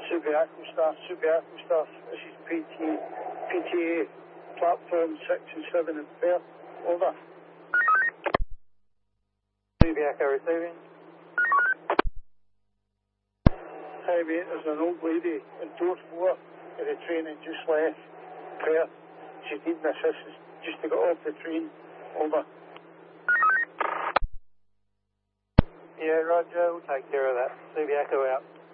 Subiaco staff. This is PTA, platform 6 and 7 in Perth. Over. Subiaco receiving. Hi mate, there's an old lady in door 4 of the train and just left Perth. She's needing assistance just to get off the train. Over. Yeah, Roger, we'll take care of that. Subiaco out.